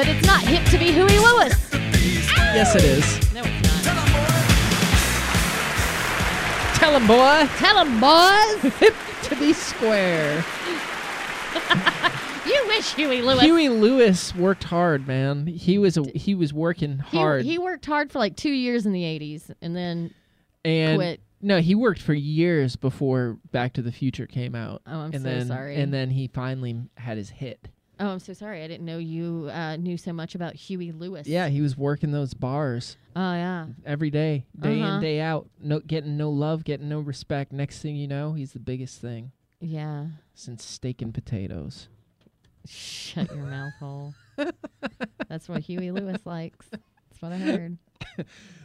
But it's not hip to be Huey Lewis. Yes, it is. No, it's not. Tell him, boy. Tell 'em, boys. Hip to be square. You wish Huey Lewis. Huey Lewis worked hard, man. He was working hard. He worked hard for like 2 years in the 80s and then and quit. No, he worked for years before Back to the Future came out. Oh, I'm and sorry. And then he finally had his hit. Oh, I'm so sorry. I didn't know you knew so much about Huey Lewis. Yeah, he was working those bars Oh, yeah. every day, day Uh-huh. in, day out. No, getting no love, getting no respect. Next thing you know, he's the biggest thing Yeah. since steak and potatoes. Shut your mouth hole. That's what Huey Lewis likes. That's what I heard.